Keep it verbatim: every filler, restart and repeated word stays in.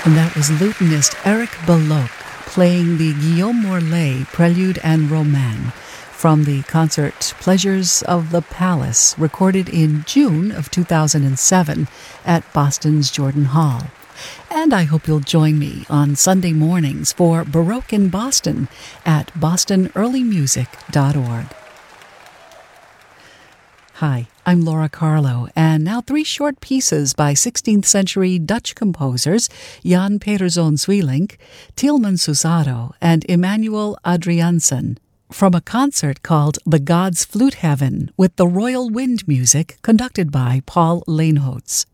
And that was lutenist Eric Belloc playing the Guillaume Morlet Prelude and Roman from the concert Pleasures of the Palace, recorded in June of two thousand seven at Boston's Jordan Hall. And I hope you'll join me on Sunday mornings for Baroque in Boston at boston early music dot org. Hi, I'm Laura Carlo, and now three short pieces by sixteenth century Dutch composers Jan Peterzoon Sweelinck, Tieleman Susado, and Emmanuel Adriaansen, from a concert called The Gods' Flute Heaven with the Royal Wind Music conducted by Paul Leenhoots.